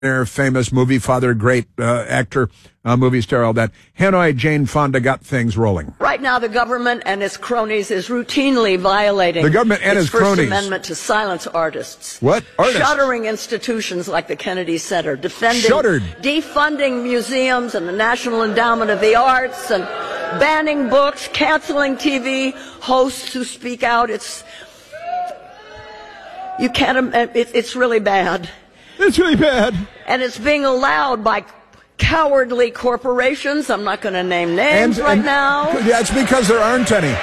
famous movie father, great actor, movie star, all that. Hanoi Jane Fonda got things rolling. Right now, the government and its cronies is routinely violating the government and its First cronies. Amendment to silence artists. What? Artists? Shuttering institutions like the Kennedy Center, defunding museums and the National Endowment of the Arts, and banning books, canceling TV hosts who speak out. It's really bad. It's really bad. And it's being allowed by cowardly corporations. I'm not going to name names right now. That's because there aren't any.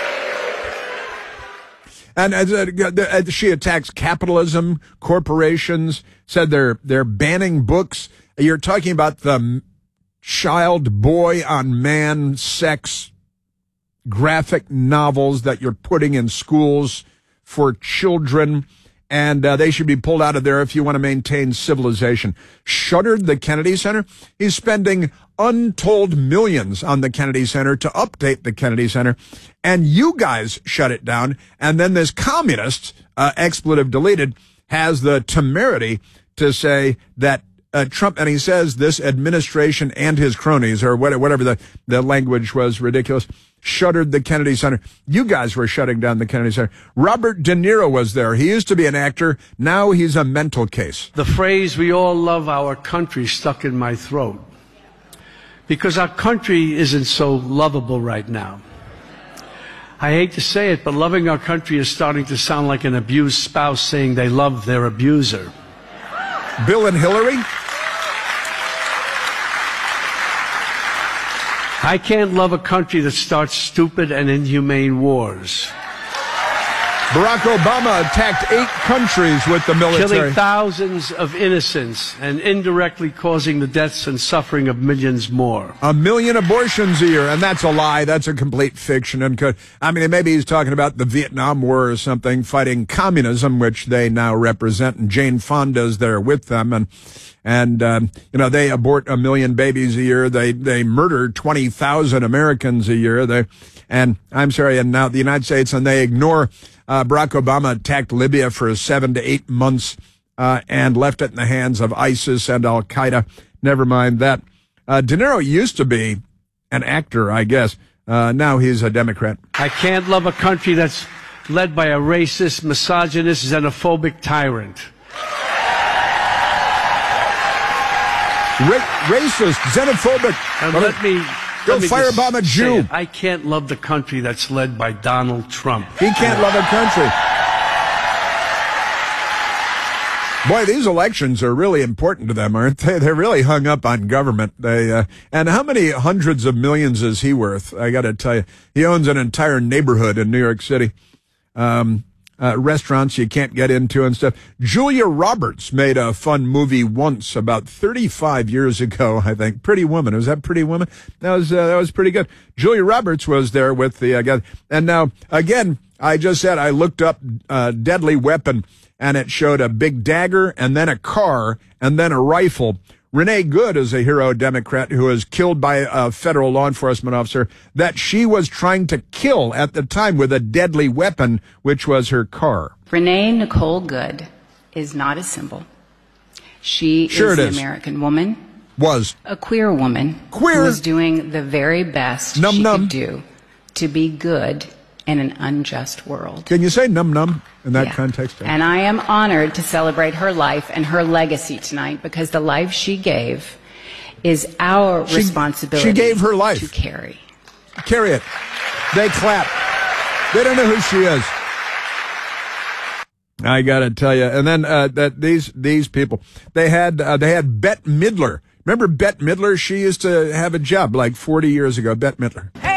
And she attacks capitalism, corporations, said they're banning books. You're talking about the child boy on man sex graphic novels that you're putting in schools for children. And they should be pulled out of there if you want to maintain civilization. Shuttered the Kennedy Center. He's spending untold millions on the Kennedy Center to update the Kennedy Center. And you guys shut it down. And then this communist, expletive deleted, has the temerity to say that Trump, and he says this administration and his cronies, or whatever the language was, ridiculous, shuttered the Kennedy Center. You guys were shutting down the Kennedy Center. Robert De Niro was there. He used to be an actor. Now he's a mental case. The phrase, "we all love our country," stuck in my throat. Because our country isn't so lovable right now. I hate to say it, but loving our country is starting to sound like an abused spouse saying they love their abuser. Bill and Hillary? I can't love a country that starts stupid and inhumane wars. Barack Obama attacked 8 countries with the military. Killing thousands of innocents and indirectly causing the deaths and suffering of millions more. 1 million abortions a year, and that's a lie. That's a complete fiction. I mean, maybe he's talking about the Vietnam War or something, fighting communism, which they now represent, and Jane Fonda's there with them, and they abort 1 million babies a year. They murder 20,000 Americans a year. And now the United States, and they ignore. Barack Obama attacked Libya for 7 to 8 months and left it in the hands of ISIS and Al Qaeda. Never mind that. De Niro used to be an actor, I guess. Now he's a Democrat. I can't love a country that's led by a racist, misogynist, xenophobic tyrant. Racist, xenophobic. And let me Go firebomb a Jew. I can't love the country that's led by Donald Trump. He can't love a country. Boy, these elections are really important to them, aren't they? They're really hung up on government. And how many hundreds of millions is he worth? I got to tell you, he owns an entire neighborhood in New York City. Restaurants you can't get into and stuff. Julia Roberts made a fun movie once about 35 years ago, I think. Pretty Woman. Was that Pretty Woman? That was pretty good. Julia Roberts was there with the guy. And now, again, I just said I looked up Deadly Weapon, and it showed a big dagger and then a car and then a rifle. Renee Good is a hero Democrat who was killed by a federal law enforcement officer that she was trying to kill at the time with a deadly weapon, which was her car. Renee Nicole Good is not a symbol. She is an American woman. Was. A queer woman. Queer. Who was doing the very best she could do to be good in an unjust world. Can you say num-num in that context? And I am honored to celebrate her life and her legacy tonight, because the life she gave is our responsibility. She gave her life. To carry. Carry it. They clap. They don't know who she is. I got to tell you. And then that these people, they had Bette Midler. Remember Bette Midler? She used to have a job like 40 years ago, Bette Midler. Hey!